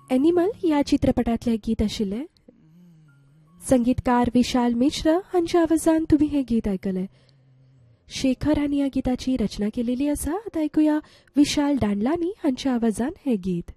Animal या चित्रपटातले गीत आशिल्ले. संगीतकार विशाल मिश्र हांच्या आवाजान तुम्ही हे गीत ऐकले. शेखर हांनी या गीताची रचना केलेली आसा. आता ऐकूया विशाल दांडलानी हांच्या आवाजान हे गीत.